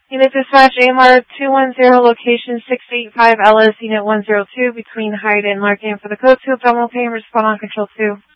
Unit dispatch AMR 210, location 685 LS, Unit 102, between Hyde and Larkin for the code 2 abdominal pain, respond on control 2.